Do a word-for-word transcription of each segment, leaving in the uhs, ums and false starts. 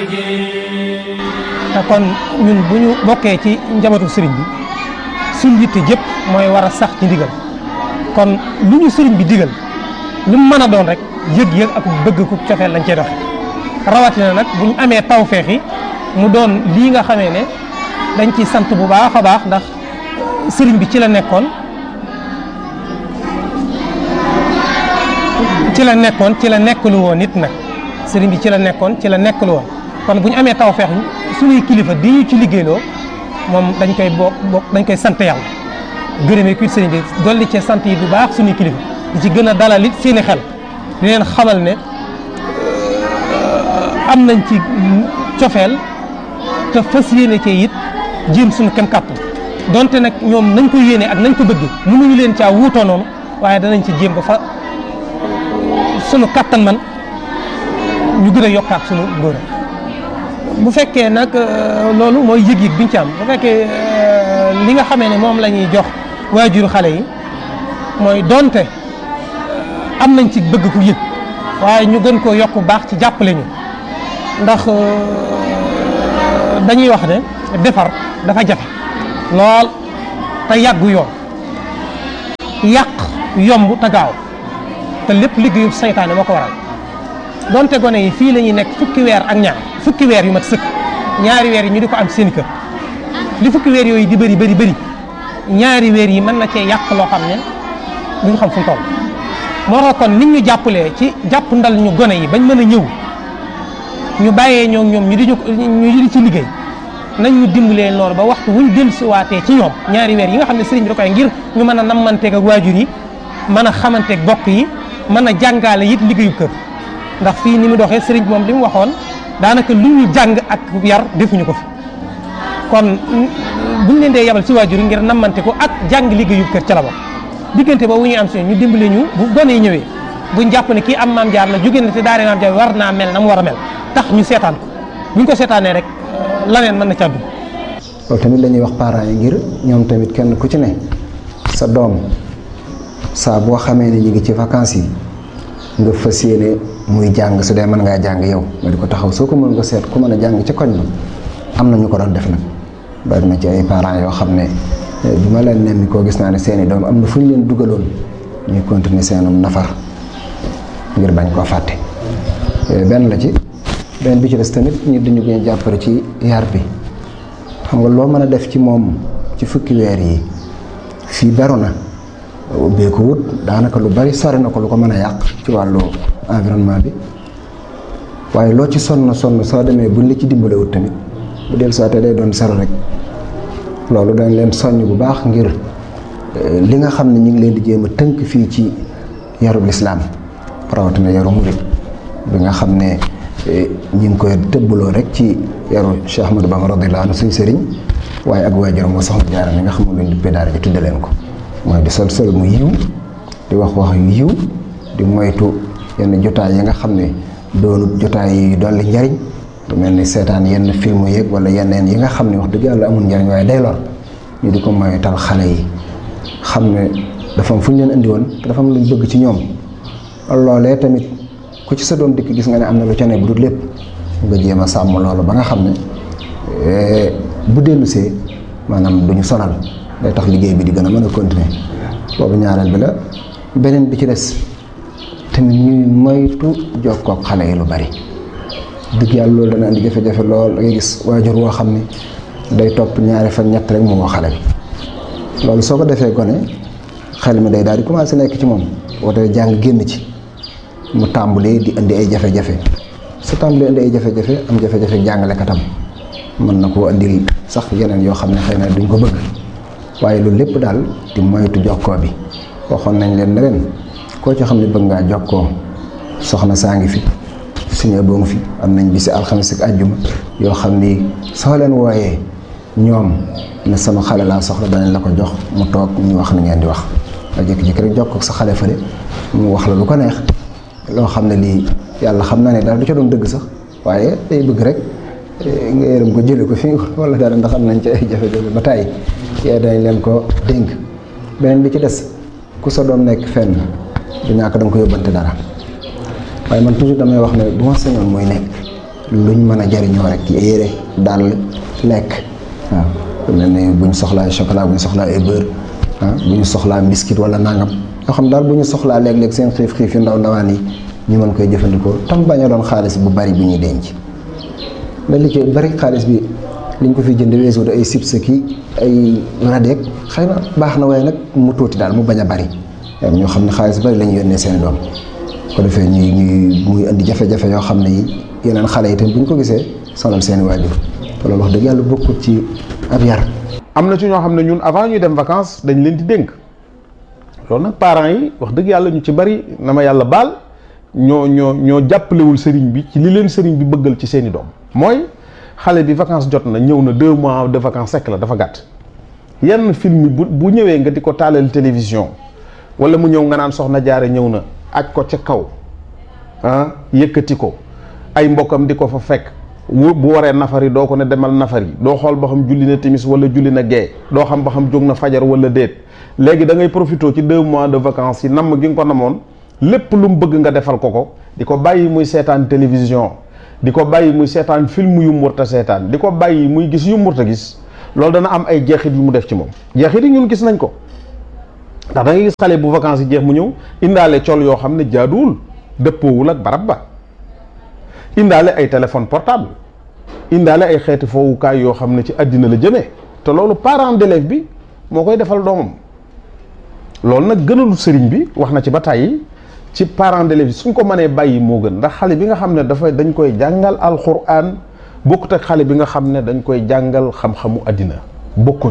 te kon ñun bu ñu bokkee ci njabootu sëriñ bi suñ yitte jëpp mooy war a sax ci ndigal kon lu ñu sëriñ bi digal lu mu mën a doon rek yëg-yëg ak bëgg ku cofeel lañ cey doxe rawatina nag bu ñu amee tawfeex yi mu doon lii nga xamee ne dañ ciy sant bu baax a baax ndax sëriñ bi ci la nekkoon ci la nekkoon ci la nekkalu woon nit nag sëriñ bi ci la nekkoon ci la nekkalu woon kon bu ñu amee tawfeex suñuy kilifa di ñu ci liggéeyloo moom dañ koy bokk bokk dañ koy sant yàlla gërëmee kuy sëriñ bi dolli ci sant yi bu baax suñuy kilifa di ci gën a dalal it seeni xel di leen xamal ne am nañ ci cofeel te fas yéene cee it jéem suñu kem kàttan donte nag ñoom nañ ko yéene ak nañ ko bëgg mënuñu leen caa wuutoo noonu waaye danañ ci jéem ba fa sunu kàttan man ñu gën a yokkaat sunu ngóor bu fekkee nag loolu mooy yëg-yëg biñ ci am bu fekkee li nga xamee ne moom la ñuy jox waajuru xale yi mooy donte am nañ ci bëgg ku yëg waaye ñu gën koo yokk baax ci jàppale ñu ndax dañuy wax ne defar dafa jafe lool te yàggu yoon yàq yomb te gaaw te lépp liggéeyu saytaane moo ko waral donte gone yi fii la ñuy nekk fukki weer ak ñaar fukki weer yu mat sëkk ñaari weer yi ñu di ko am seen kër li fukki weer yooyu di bëri bëri bëri ñaari weer yi mën na cee yàq loo xam ne duñ xam fu mu toll moo tax kon nit ñu jàppalee ci jàpp ndal ñu gone yi bañ mën a ñëw ñu bàyyee ñoo ñoom ñu di ñu di ci liggéey nañ ñu dimbalee noonu ba waxtu wuñ dellusiwaatee ci ñoom ñaari weer yi nga xam ne sëriñ bi da koy ngir ñu mën a nammanteeg ak waajur yi mën a xamanteeg bokk yi mën a jàngaale it liggéeyu kër ndax fii ni mu doxee sëriñ bi moom li mu waxoon daanaka lu ñu jàng ak yar defuñu ko fi kon buñ leen dee yabal ci waajur yi ngir nammante ko ak jàng liggéeyu kër ca la bokk diggante ba wu ñuy am si ñu dimbale ñu bu gone yi ñëwee buñ jàpp ne kii am maam jaar la jóge na te daare maam jaar war naa mel na mu war a mel tax ñu seetaan ko buñ ko seetaanee rek laneen mën na ca dugg. loolu tamit la ñuy wax parents yi ngir ñoom tamit kenn ku ci ne sa doom saa boo xamee ne ñu ngi ci vacances yi nga fas yéene muy jàng su dee mën ngaa jàng yow nga di ko taxaw soo ko mën nga seet ku mën a jàng ci koñ ba am na ñu ko doon def nag bari na ci ay parents yoo xam ne bi ma leen nemmi koo gis naa ne seeni doom am na fu ñu leen dugaloon ñuy continuer seenum nafar ngir bañ koo fàtte benn la ci benn bi ci des tamit ñu dañu gën a jàppale ci yar bi xam nga loo mën a def ci moom ci fukki weer yi fii beru na ubbee ko wut daanaka lu bari sori na ko lu ko mën a yàq ci wàllu environnement bi waaye loo ci sonn sonn soo demee buñ la ci dimbale wut tamit bu del soité day doon sero rek loolu dañ leen soññ bu baax ngir li nga xam ne ñu ngi leen di jéem a tënk fii ci yarub lislaam rawatina yaru murit bi nga xam ne ñu ngi koy tëbbaloo rek ci yaru Cheikh Ahmadou Bamba radiyallahu anhu suñu sëriñ waaye ak waajuram moo soxna Jaara mi nga xam ne luñ duppee daara ji tudde leen ko mooy di sol sol mu yiw di wax wax yu yiw di moytu yenn jotaay yi nga xam ne doonut jotaay yi dolli njariñ lu mel ni seetaan yenn film yeeg wala yeneen yi nga xam ne wax dëgg yàlla amul njariñ waaye day lor ñu di ko moytal xale yi xam ne dafa am fu ñu leen indi woon te dafa am luñ bëgg ci ñoom loolee tamit ku ci sa doom dikk gis nga ne am na lu ca ne bu dul lépp nga jéem a sàmm loolu ba nga xam ne bu dellusee maanaam duñu sonal day tax liggéey bi di gën a mën a continuer boobu ñaareel bi la beneen bi ci des tamit ñuy moytu jokkook xale yi lu bari dëgg yàlla loolu dana andi jafe-jafe lool da ngay gis waajur woo xam ne day topp ñaari fan ñett rek mu woo xale bi loolu soo ko defee gone xel mi day daal di commencé nekk ci moom wootee jàng génn ci mu tàmbalee di indi ay jafe-jafe su tàmbalee indi ay jafe-jafe am jafe-jafe jàngalekatam mën na koo andil sax yeneen yoo xam ne xëy na duñ ko bëgg waaye loolu lépp daal di moytu jokkoo bi waxoon nañ leen ne ren koo ci xam ne bëgg ngaa jokkoo soxna saa ngi fi suñu boo ngi fi am nañ bisi alxames ak àjjuma yoo xam ni soo leen wooyee ñoom ne sama xale laa soxla danañ la ko jox mu toog ñu wax ni ngeen di wax nga jékki-jékki rek jokkoo ak sa xale fële mu wax la lu ko neex loo xam ne lii yàlla xam naa ne daal du ca doon dëgg sax waaye day bëgg rek nga yërëm ko jële ko fi wala dara ndax am nañ ci ay jafe-jafe ba tàyyi yee dañ leen ko dénk beneen bi ci des ku sa doom nekk fenn du ñàkk da nga ko yóbbante dara waaye man toujours damay wax ne bu ma sañoon muy nekk luñ mën a jariñoo rek yére dàll lekk waaw mel ne buñ soxlaa chocolat buñ soxlaa ay beurre ah buñ soxlaa biscuit wala nangam yoo xam daal bu ñu soxlaa léeg-léeg seen xiif xiif yu ndaw ndawaan yi ñu mën koy jëfandikoo tam bañ a doon xaalis bu bari bu ñuy denc mais li ci bari xaalis bi liñ ko fi jënd weesu ay chips ki ay radeek xëy na baax na waaye nag mu tuuti daal mu bañ a bari ñoo xam ne xaalis bari la ñu yónnee seen doom ko defee ñuy ñuy muy indi jafe-jafe yoo xam ne yi yeneen xale yi tam bu ñu ko gisee sonal seen waajur te loolu wax dëgg yàlla bokkut ci ab yar. am na ci ñoo xam ne ñun avant ñuy dem vacances dañ leen di dénk loolu nag parents yi wax dëgg yàlla ñu ci bari na ma yàlla baal ñoo ñoo ñoo jàppalewul sëriñ bi ci li leen sëriñ bi bëggal ci seeni doom mooy xale bi vacances jot na ñëw na deux mois de vacances sekk la dafa gàtt yenn film bu bu ñëwee nga di ko taalal télévision wala mu ñëw nga naan soxna jaare ñëw na aj ko ca kaw ah yëkkati ko ay mbokkam di ko fa fekk bu waree nafari doo ko ne demal nafari doo xool ba xam julli na timis wala julli na gee doo xam ba xam jóg na fajar wala déet léegi da ngay profité ci deux mois de vacances yi namm gi nga ko namoon lépp lu mu bëgg nga defal ko ko di ko bàyyi muy seetaan télévision di ko bàyyi muy seetaan film yu murta seetaan di ko bàyyi muy gis yu murta gis loolu dana am ay jeexit yu mu def ci moom jeexit yi ñun gis nañ ko ndax da ngay gis xale bu vacances yi jeex mu ñëw indaale col yoo xam ne jaaduwul dëppoowul ak barab ba indaale ay téléphone portable indaale ay xeeti foowukaay yoo xam ne ci àddina la jëmee te loolu parent d'élève bi moo koy defal doomam loolu nag gënalu sëriñ bi wax na ci ba tàyyi ci parent d'élève bi suñ ko mënee bàyyi moo gën ndax xale bi nga xam ne dafa dañ koy jàngal alxuraan bokkut ak xale bi nga xam ne dañ koy jàngal xam-xamu àddina bokkuñ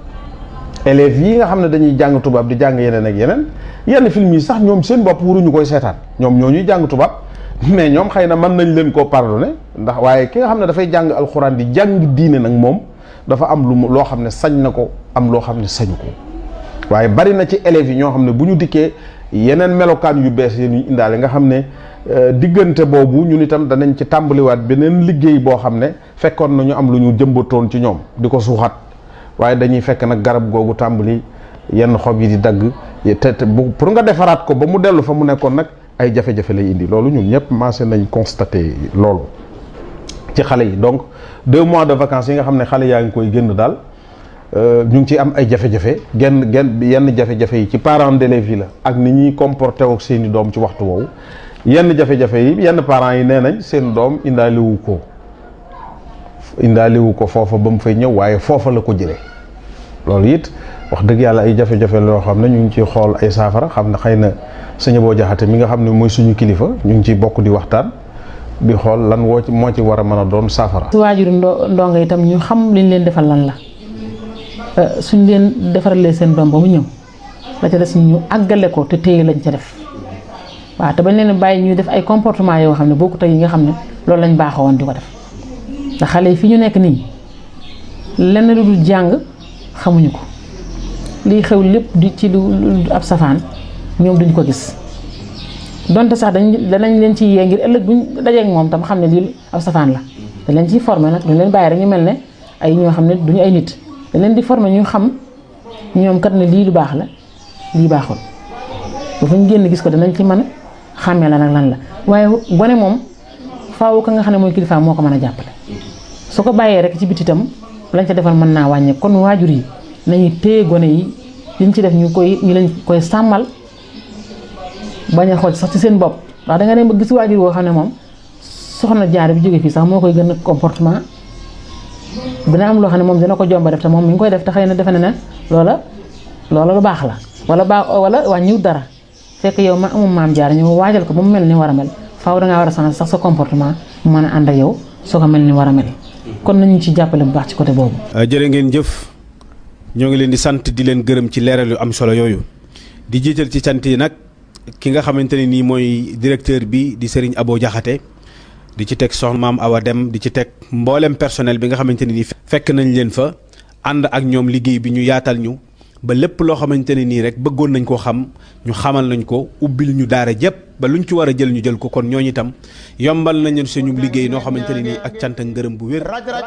élèves yi nga xam ne dañuy jàng tubaab di jàng yeneen ak yeneen yenn film yi sax ñoom seen bopp waruñu koy seetaan ñoom ñoo ñuy jàng tubaab mais ñoom xëy na mën nañ leen koo pardonné ndax waaye ki nga xam ne dafay jàng alxuraan di jàng diine nag moom dafa am lu mu loo xam ne sañ na ko am loo xam ne sañu ko waaye bari na ci élèves yi ñoo xam ne bu ñu dikkee yeneen melokaan yu bees yi ñu indaale nga xam ne diggante boobu ñun itam danañ ci tàmbaliwaat beneen liggéey boo xam ne fekkoon na ñu am lu ñu jëmbatoon ci ñoom di ko suuxat waaye dañuy fekk nag garab googu tàmbali yenn xob yi di dagg te te pour nga defaraat ko ba mu dellu fa mu nekkoon nag ay jafe-jafe lay indi loolu ñun ñëpp commencé nañ constaté loolu ci xale yi donc deux mois de vacances yi nga xam ne xale yaa ngi koy génn daal ñu ngi ci am ay jafe-jafe genn genn yenn jafe-jafe yi ci parents d'élèves yi la ak ni ñuy comporté ak seeni doom ci waxtu woowu yenn jafe-jafe yi yenn parents yi nee nañ seen doom indaaliwu ko indaaliwu ko foofa ba mu fay ñëw waaye foofa la ko jëlee loolu it wax dëgg yàlla ay jafe-jafe loo xam ne ñu ngi ciy xool ay saafara xam ne xëy na sëñ boo jaxate mi nga xam ne mooy suñu kilifa ñu ngi ciy bokk di waxtaan di xool lan woo ci moo ci war a mën a doon saafara. su waajuru ndo ndongo itam ñu xam liñ leen defal lan la suñ leen defaralee seen doom ba mu ñëw la ca des ñu àggale ko te téye lañ ca def waaw te bañ leen bàyyi ñuy def ay comportement yoo xam ne bokkut ak yi nga xam ne loolu lañ baaxoo woon di ko def ndax xale yi fi ñu nekk nii lenn lu dul jàng xamuñu ko liy xew lépp di ci lu ab safaan ñoom duñ ko gis donte sax dañ danañ leen ci yee ngir ëllëg buñ dajeek moom tam xam ne lii ab safaan la dañ leen ciy formé nag duñ leen bàyyi rek ñu mel ne ay ñoo xam ne duñu ay nit dañ leen di formé ñu xam ñoom kat ne lii lu baax la lii baaxul bu fa ñu génn gis ko danañ ci mën a xàmmee la nag lan la waaye gone moom faaw ka nga xam ne mooy kilifa moo ko mën a jàppale su ko bàyyee rek ci biti itam lañ ca defal mën naa wàññee kon waajur yi nañu téye gone yi liñ ci def ñu koy ñu lañ koy sàmmal bañ a xool sax ci seen bopp ndax danga dem ba gis waajur woo xam ne moom soxna jaar bi jóge fii sax moo koy gën a comportement dina am loo xam ne moom dina ko jomba def te moom mi ngi koy def te xëy na defe na ne loola loola lu baax la wala baax wala wàññiwut dara fekk yow ma amul maam jaar ñu waajal ko ba mu mel ni war a mel faaw dangaa war a changer sax sa comportement mu mën a ànd ak yow soo ko mel ni war a mel kon nañu ci jàppale bu baax ci côté boobu. jërë ngeen jëf ñoo ngi leen di sant di leen gërëm ci leeral yu am solo yooyu di jiital ci sant yi nag ki nga xamante ne nii mooy directeur bi di Serigne Abo Diakhaté di ci teg soxna maam Awa Dem di ci teg mboolem personnel bi nga xamante ne nii fekk nañ leen fa ànd ak ñoom liggéey bi ñu yaatal ñu ba lépp loo xamante ne nii rek bëggoon nañ koo xam ñu xamal nañ ko ubbil ñu daara jëpp ba luñ ci war a jël ñu jël ko kon ñooñu itam yombal nañ leen suñu liggéey noo xamante ne nii ak cant ak ngërëm bu wér.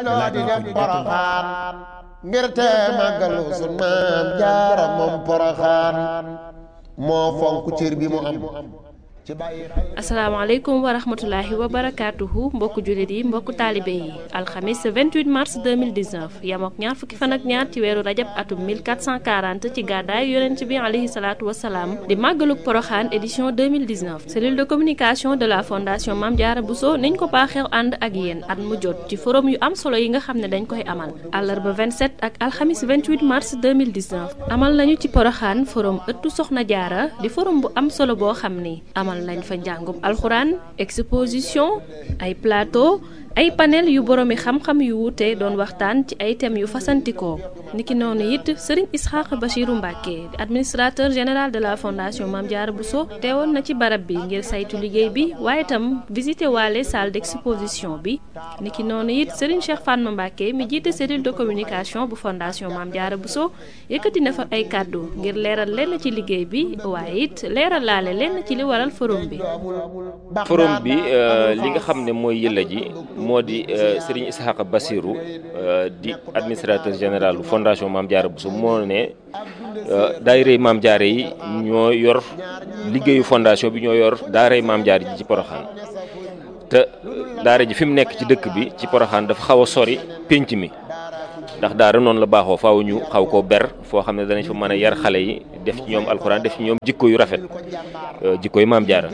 ngir te màggalu sun maam jaara moom Poroxaan moo fonk cër bi mu am asalaamaaleykum wa rahmatulahi wa barakaatuhu mbokku jullit yi mbokku taalibe yi alxamis vingt-huit mars deux mille dix-neuf yam ak ñaar fukki fan ak ñaar ci weeru rajab atum mille quatre cent quarante ci gàddaay yonent bi alayhi salaatu wasalaam di màggaluk poroxaan édition deux mille dix-neuf cellule de communication de la fondation Mame Diarra Bousso niñ ko baaxeew ànd ak yéen at mu jot ci forum yu am solo yi nga xam ne dañ koy amal àllarba vingt-sept ak alxamis vingt-huit mars deux mille dix-neuf amal nañu ci poroxaan forum ëttu soxna jaara di forum bu am solo boo xam ni amal nañ fa njàngum alxuraan exposition ay plateau ay panel yu boroomi xam-xam yu wuute doon waxtaan ci ay thèmes yu fasantikoo niki noonu it Serigne Isxaaq Bachiru Mbàkke di administrateur général de la fondation Mame Diarra Bousso teewoon na ci barab bi ngir saytu liggéey bi waaye itam visité waale salle d'exposition bi niki noonu it Serigne Cheikh Fatma Mbàkke mi jiite cellule de communication bu fondation Mame Diarra Bousso yëkkati na fa ay kàddu ngir leeral lenn ci liggéey bi waaye it leeral laale lenn ci li waral forum bi forum bi li nga xam ne mooy yëlla ji moo di Serigne Ishaqa Bassirou di administrateur général fondation Mame Diarra Bousso moo ne daayira Mame Diarra yi ñoo yor liggéeyu fondation bi ñoo yor daara Mame Diarra ji ci Porokhane te daara ji fi mu nekk ci dëkk bi ci Porokhane dafa xaw a sori pénc mi ndax daara noonu la baaxoo faaw ñu xaw koo ber foo xam ne danañ fa mën a yar xale yi def ci ñoom alxuraan def ci ñoom jikko yu rafet jikko yu Mame Diarra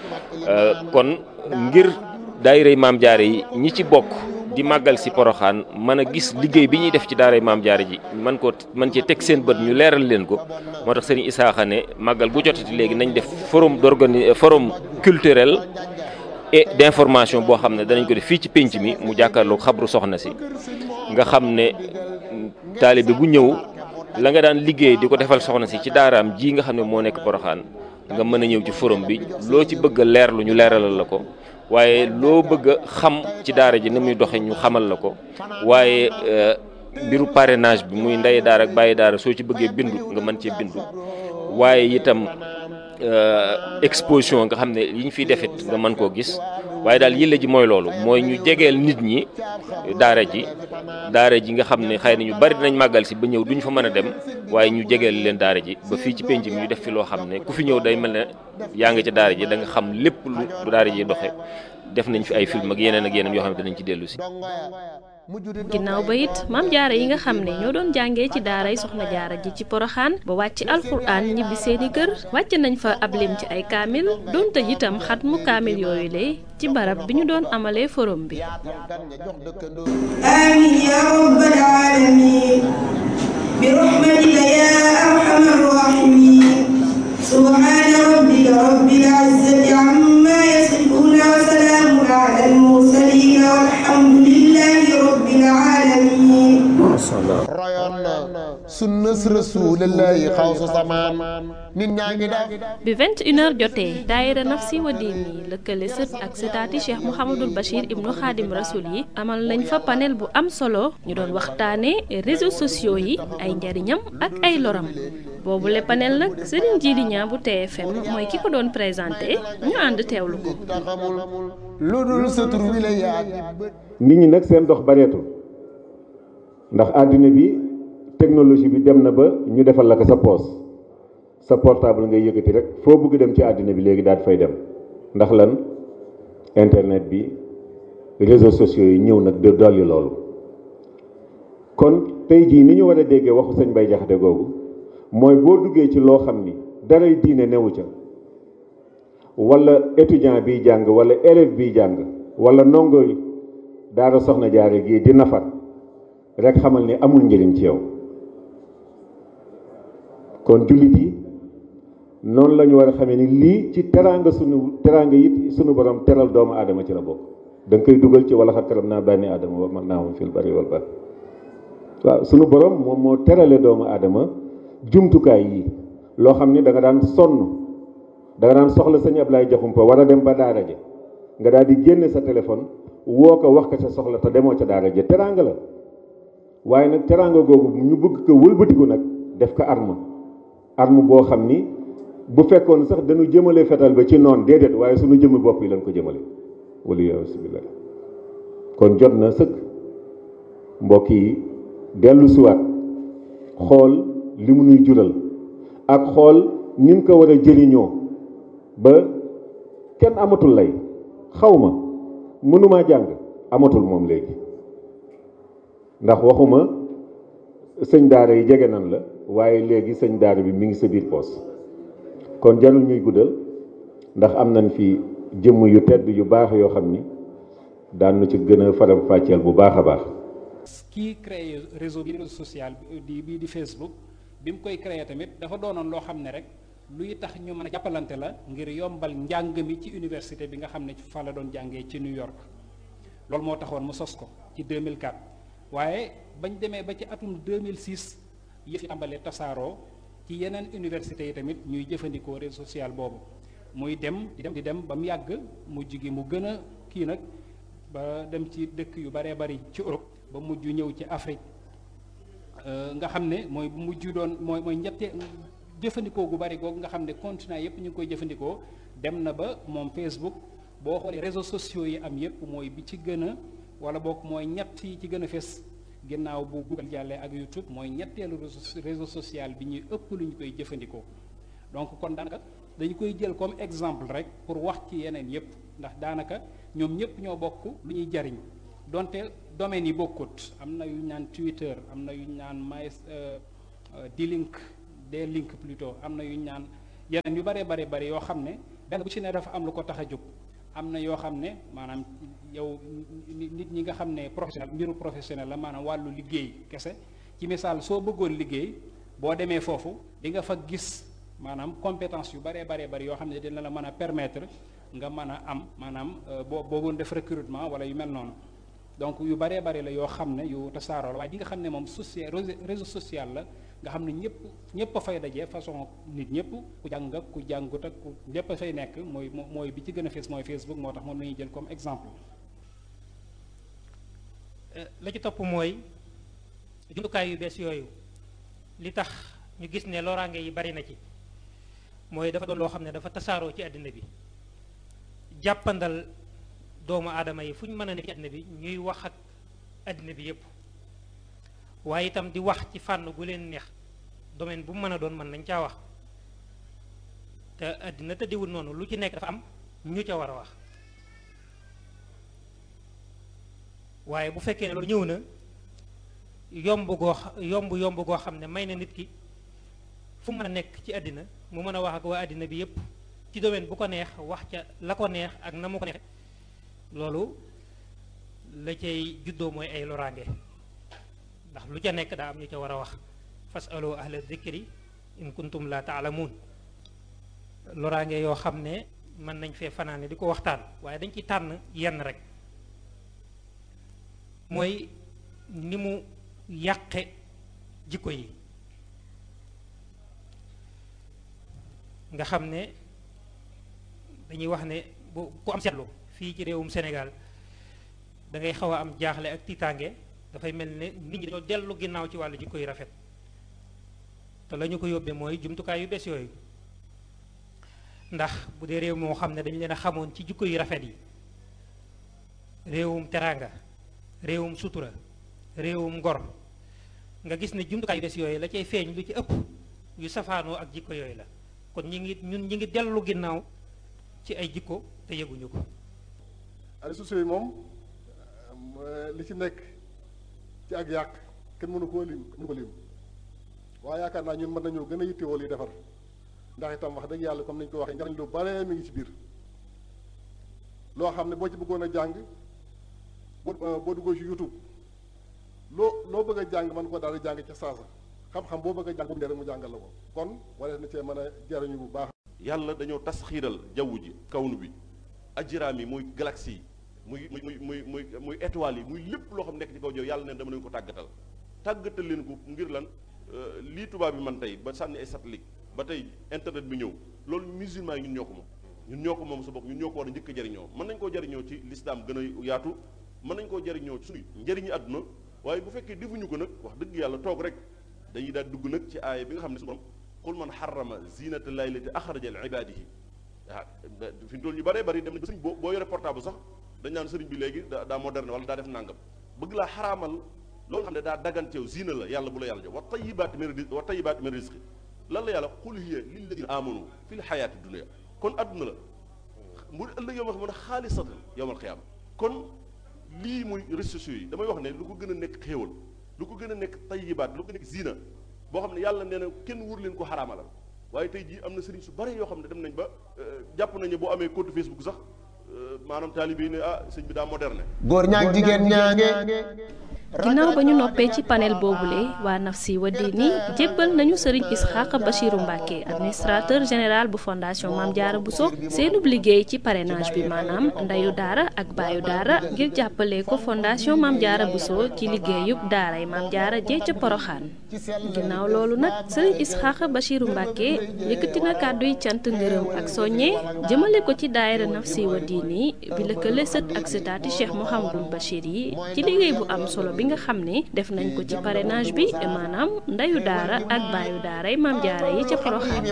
kon ngir daayira Mame Diarra yi ñi ci bokk di màggal si Porokhane mën a gis liggéey bi ñuy def ci daara Mame Diarra ji man ko man cee teg seen bët ñu leeral leen ko moo tax Serigne Isaaxa ne màggal bu jotati léegi nañ def forum d'organi forum culturel et d'information boo xam ne danañ ko def fii ci pénc mi mu jàkkaarloog xabru soxna si nga xam ne taalibe bu ñëw la nga daan liggéey di ko defal soxna si ci daaraam ji nga xam ne moo nekk Porokhane nga mën a ñëw ci forum bi loo ci bëgg a leerlu ñu leeralal la ko waaye loo bëgg a xam ci daara ji ni muy doxe ñu xamal la ko waaye mbiru parrainage bi muy ndey daara ak bàyyi daara soo ci bëggee bindu nga mën cee bindu waaye itam exposition nga xam ne yi ñu fiy defit nga mën koo gis waaye daal yëlla ji mooy loolu mooy ñu jegeel nit ñi daara ji daara ji nga xam ne xëy na ñu bari dinañ màggal si ba ñëw duñ fa mën a dem waaye ñu jegeel leen daara ji ba fii ci penc mi ñu def fi loo xam ne ku fi ñëw day mel ne yaa ngi ci daara ji da nga xam lépp lu daara ji doxe def nañ fi ay film ak yeneen ak yeneen yoo xam ne danañ ci dellu si. ginnaaw ba it Mame Diarra yi nga xam ne ñoo doon jàngee ci daaray soxna jaara ji ci Porokhane ba wàcc alxuraan ñibbi seeni kër wàcc nañ fa ab lim ci ay kaamil doon tëj itam xatmu kaamil yooyu le ci barab bi ñu doon amalee forum bi amin ya rabbal alamin bi rahmatika ya arhamar rahimin subhana rabbika rabbil izzati amma yasifun wa salamun ala al mursalin walhamdulillahi rabbil alamin royoon na sunnas rasulillahi xawsu samaan nit ñaa ngi def bi vingt et une heures jotee daayira Nafsi wa Diini lëkkale sët ak sëtaati Cheikh Mouhamadul Bachir ibnu Xaadim Rasul yi amal nañ fa panel bu am solo ñu doon waxtaane réseaux sociaux yi ay njariñam ak ay loram boobu le panel nag Serigne Djili Niang bu T F M mooy ki ko doon présenté ñu ànd teewlu ko lu dul sa tur wi la yaag nit ñi nag seen dox bareetul ndax àddina bi technologie bi dem na ba ñu defal la ko sa poos sa portable ngay yëkkati rek foo bëgg dem ci àddina bi léegi daal di fay dem ndax lan internet bi réseaux sociaux yi ñëw nag de dolli loolu kon tey jii ni ñu war a déggee waxu sëñ Bay Jaxate googu mooy boo duggee ci loo xam ni daray diine newu ca wala étudiant biy jàng wala élève biy jàng wala ndongo daara soxna jaare gii di nafar rek xamal ni amul njëriñ ci yow kon jullit yi noonu la ñu war a xamee ni lii ci teraanga sunu teraanga it sunu borom teral doomu aadama ci la bokk da nga koy dugal ci wala xat karam naa bànni aadama wa man naahum fil bari wal bahr waaw sunu borom moom moo terale doomu aadama jumtukaay yi loo xam ni da nga daan sonn da nga daan soxla sëñ Ablaye Jaxumpa war a dem ba daara ja nga daal di génne sa téléphone woo ko wax ko sa soxla te demoo ca daara ja teraanga la waaye nag teraanga googu ñu bëgg ko wëlbatiku nag def ko arme arme boo xam ni bu fekkoon sax dañu jëmale fetal ba ci noon déedéet waaye suñu jëmmi bopp yi lañ ko jëmale wala yasubillah kon jot na sëkk mbokk yi dellu siwaat xool li mu nuy jural ak xool ni mu ko war a jëriñoo ba kenn amatul lay xaw ma mënumaa jàng amatul moom léegi ndax waxuma sëñ daara yi jege nan la waaye léegi sëñ daara bi mi ngi sa biir poos kon jarul ñuy guddal ndax am nañ fi jëmm yu tedd yu baax yoo xam ni daan na ci gën a faram fàcceel bu baax a baax. kii créé réseau bi réseau social di bii di Facebook bi mu koy créé tamit dafa doonoon loo xam ne rek luy tax ñu mën a jàppalante la ngir yombal njàng mi ci université bi nga xam ne fa la doon jàngee ci New York loolu moo taxoon mu sos ko ci deux mille quatre waaye bañ demee ba ci atum deux mille six yëf yi tàmbalee tasaaroo ci yeneen université yi tamit ñuy jëfandikoo réseau social boobu muy dem di dem di dem ba mu yàgg mujj gi mu gën a kii nag ba dem ci dëkk yu baree bari ci Europe ba mujj ñëw ci Afrique nga xam ne mooy mujj doon mooy mooy ñette jëfandikoo gu bari googu nga xam ne continent yépp ñu ngi koy jëfandikoo dem na ba moom Facebook boo xoolee réseaux sociaux yi am yépp mooy bi ci gën a wala boog mooy ñett yi ci gën a fes ginnaaw bu Google jàllee ak YouTube mooy ñetteelu réseau social bi ñuy ëpp lu ñu koy jëfandikoo donc kon daanaka dañu koy jël comme exemple rek pour wax ci yeneen yépp ndax daanaka ñoom ñépp ñoo bokk lu ñuy jariñ donte domaines yi bokkut am na yu ñu naan Twitter am na yu ñu naan my D-Link D-Link plutôt am na yu ñu naan yeneen yu bare bare bare yoo xam ne benn bu ci ne dafa am lu ko tax a jóg am na yoo xam ne maanaam yow nit ñi nga xam ne professionnel mbiru professionnel la maanaam wàllu liggéey kese ci misaal soo bëggoon liggéey boo demee foofu di nga fa gis maanaam compétence yu baree baree bari yoo xam ne dina la mën a permettre nga mën a am maanaam boo boogoon def recrutement wala yu mel noonu donc yu baree bari la yoo xam ne yu tasaaroo la waaye di nga xam ne moom social réseau social la nga xam ne ñëpp ñëpp a fay daje façon nit ñëpp ku jàng ak ku jàngut ak ku ñëpp a fay nekk mooy mooy bi ci gën a fees mooy Facebook moo tax moom la ñuy jël comme exemple. la ci topp mooy jumtukaay yu bees yooyu li tax ñu gis ne loraange yi bari na ci mooy dafa doon loo xam ne dafa tasaaroo ci àddina bi jàppandal doomu aadama yi fu ñu mën a nekk ci àddina bi ñuy wax ak àddina bi yépp waaye itam di wax ci fànn gu leen neex domaine bu mu mën a doon mën nañ caa wax te àddina te diwul noonu lu ci nekk dafa am ñu ca war a wax waaye bu fekkee ne loolu ñëw na yomb goo yomb yomb goo xam ne may na nit ki fu mën a nekk ci àddina mu mën a wax ak waa àddina bi yépp ci domaine bu ko neex wax ca la ko neex ak na mu ko neex loolu la cay juddoo mooy ay loraange ndax lu ca nekk daa am ñu ca war a wax fasalu ahla zikri in kuntum la taalamuun loraange yoo xam ne mën nañ fee fanaane di ko waxtaan waaye dañ ci tànn yenn rek mooy ni mu yàqe jikko yi nga xam ne dañuy wax ne bu ku am seetlu fii ci réewum Sénégal da ngay xaw a am jaaxle ak tiitaange dafay mel ne nit ñi dañoo dellu ginnaaw ci wàllu jikko yu rafet te la ñu ko yóbbee mooy jumtukaay yu bees yooyu ndax bu dee réew moo xam ne dañu leen a xamoon ci jikko yu rafet yi réewum teraanga réewum sutura réewum ngor nga gis ne jumtukaay yu bees yooyu la cay feeñ lu ci ëpp yu safaanoo ak jikko yooyu la kon ñi ngi ñun ñi ngi dellu ginnaaw ci ay jikko te yëguñu ko. réseaux sociaux yi moom li ci nekk ci ak yàq kenn mënu koo lim mënu ko lim waaye yaakaar naa ñun mën nañoo gën a yittewoo liy defar ndax itam wax dëgg yàlla comme ni ñu ko waxee njariñ lu bare mi ngi ci biir loo xam ne boo ci bëggoon a jàng boo boo duggoo ci YouTube loo loo bëgg a jàng mën koo daal di jàng ca saasa xam-xam boo bëgg a jàng boobu rek mu jàngal la ko kon wala na cee mën a jariñu bu baax. yàlla dañoo tas xiiral jaww ji kawnu bi ajiraam yi muy galaxie yi muy muy muy muy muy étoiles yi muy lépp loo xam nekk ci kaw jaww yàlla ne dama leen ko tàggatal tàggatal leen ko ngir lan lii tubaab bi man tey ba sànni ay satellite ba tey internet bi ñëw loolu musulman yi ñun ñoo ko moom ñun ñoo ko moom sa bopp ñun ñoo ko war a njëkk a jariñoo mën nañ koo jariñoo ci l'islam gën a yaatu mën nañ koo jariñoo ci suñu njëriñu àdduna waaye bu fekkee defuñu ko nag wax dëgg yàlla toog rek dañuy daal dugg nag ci aaya bi nga xam ne su borom qul man xarama zinata llahi lati axraja li ibadihi ah fi mu toll ñu bëree bëri dem nañ ba sëriñ boo boo yore portable sax dañ naan sëriñ bi léegi daa daa moderne wala daa def nàngam bëgg laa xaraamal loolu xam ne daa daganteew zina la yàlla bu la yàlla jox wa tayibaati min rizqi wa tayibaati min rizqi lan la yàlla qul hiya lilladina amanu fi l xayaati dunia kon adduna la mu ëllëg yow ma xam ne xaalisatan yawmal qiyaama kon lii muy réseaux sociaux yi damay wax ne lu ko gën a nekk xéewal lu ko gën a nekk tayyibaat lu ko nekk zina boo xam ne yàlla nee na kenn wur leen ko xaraamalal waaye tey jii am na sëriñ su bari yoo xam ne dem nañ ba jàpp nañu boo amee compte Facebook sax maanaam taalibe yi ne ah sëñ bi daa moderne. góor ñaag jigéen ñaange. ginnaaw ba ñu noppee ci panel boobule waa Nafsi wa Diini jébbal nañu Serigne Ishaqa Bachirou Mbacké administrateur général bu fondation Mame Diarra Bousso seenub liggéey ci parrainage bi maanaam ndeyu daara ak baayu daara ngir jàppale ko fondation Mame Diarra Bousso ci liggéeyub daaray Mame Diarra jee ca Poroxaan ginnaaw loolu nag Serigne Ishaqa Bachirou Mbacké yëkkati na kàddu yi cant ngërëm ak soññe jëmale ko ci daayira Nafsi wa Diini bi lëkkale sët ak sëtaati Cheikh Mouhamadoul Bachir yi ci liggéey bu am solo bi nga xam ne def nañ ko ci parrainage bi maanaam ndeyu daara ak baayu daaray Mame Diarra yi ca Porokhane.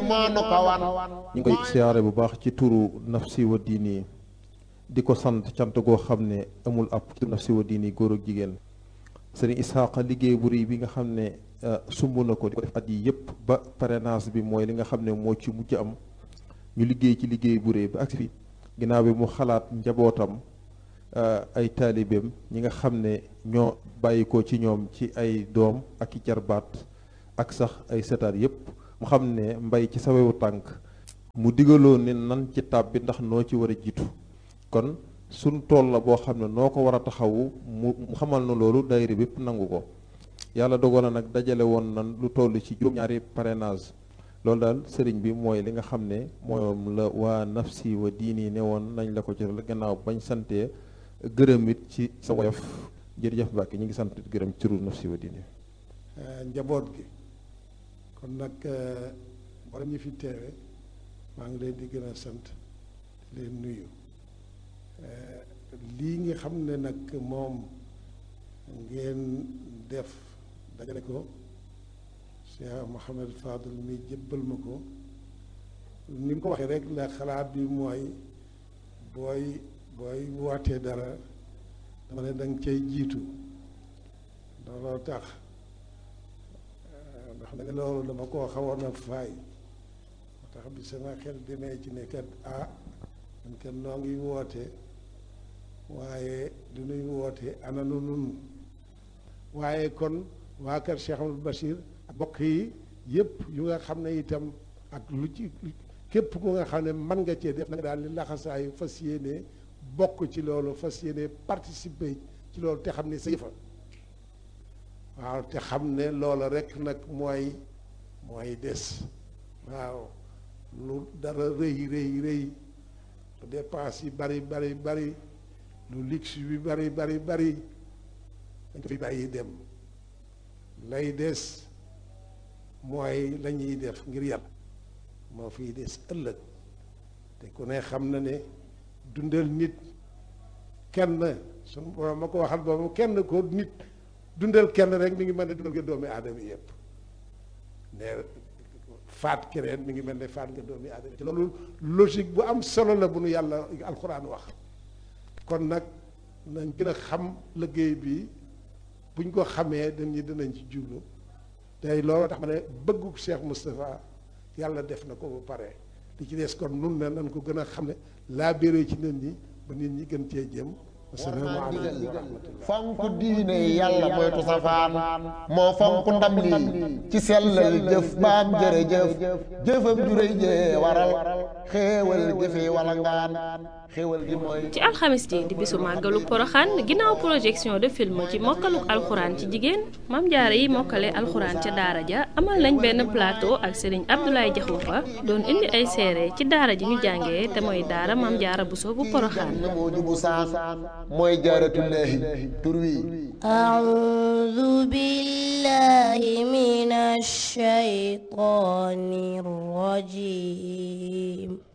ñu ngi koy siyaare bu baax ci turu Nafsi wa Diini di ko sant cant goo xam ne amul ab Nafsi wa Diini góor ak jigéen sëriñ Ishaqa liggéey bu rëy bi nga xam ne sumb na ko di ko def at yi yëpp ba parrainage bi mooy li nga xam ne moo ci mujj am ñu liggéey ci liggéey bu rëy ba ak fi ginnaaw bi mu xalaat njabootam ay taalibeem ñi nga xam ne ñoo bàyyi ko ci ñoom ci ay doom ak i jarbaat ak sax ay setaat yépp mu xam ne mbay ci sawewu tànk mu digaloo ne nan ci tàbbi ndax noo ci war a jiitu kon suñ tool la boo xam ne noo ko war a taxawu mu xamal na loolu daayira bépp nangu ko yàlla dogal na nag dajale woon nan lu toll ci juróom-ñaari parrainage loolu daal sëriñ bi mooy li nga xam ne moom la waa Nafsi wa Diini ne woon nañ la ko ci gannaaw bañ santee gërëm it ci sa woyof jërëjëf Mbacke ñu ngi sant gërëm ci turu Nafsi wa Diini njaboot gi kon nag borom ñi fi teewe maa ngi leen di gën a sant di leen nuyu lii nga xam ne nag moom ngeen def dajale ko Cheikh Mouhamed Fadel mi jébbal ma ko ni mu ko waxee rek la xalaat bi mooy booy booy wootee dara dama ne danga cay jiitu looloo tax ndax nag loolu dama koo xawoon a faay moo tax bi sama xel demee ci ne kat ah man kat noo ngi woote waaye du nuy woote ana nu nun waaye kon waa kër Cheikh Amadou Bachir ak bokk yi yëpp yu nga xam ne itam ak lu ci képp ku nga xam ne mën nga cee def nag daal li laxasaayu fas yéene bokk ci loolu fas yéene participer ci loolu te xam ne sa yëfa waaw te xam ne loola rek nag mooy mooy des waaw lu dara rëy rëy rëy lu dépense yi bari bari bari lu luxe bi bari bari bari dañ ko fi bàyyi dem lay des mooy la ñuy def ngir yàlla moo fiy des ëllëg te ku ne xam na ne dundal nit kenn suñu borom ma ko waxal boobu kenn ko nit dundal kenn rek mi ngi mel ne dundal nga doomi aadama yëpp ne faat keneen mi ngi mel ne faat nga doomi aadama ci loolu logique bu am solo la bu nu yàlla alxuraan wax kon nag nañ gën a xam liggéey bi buñ ko xamee dañu dinañ ci jublu tey loolu tax ma ne bëggu Cheikh Moustapha yàlla def na ko ba pare li ci des kon nun ne nañ ko gën a xam ne laa béré ci nit ñi ba nit ñi gën cee jëm asalaamaaleykum wa rahmatullah fonk diine yàlla moytu safaan moo fonk ndam lii ci sellal jëf baam jërëjëf jëfam juréy jee waral xéewal gi fi wala ngaan xéewal gi mooy ci alxamis ji di bisu màggalu Porokhane ginnaaw projection de film ci mokkaluk alxuraan ci jigéen Mame Diarra yi mokkale alxuraan ca daara ja amal nañ benn plateau ak Serigne Abdoulaye Diakhoumpa doon indi ay seere ci daara ji ñu jàngee te mooy daara Mame Diarra Bousso bu Porokhane moo jubu saan mooy jaaratullaahi tur wi a'uudu billaahi minash shaytaanir rajiim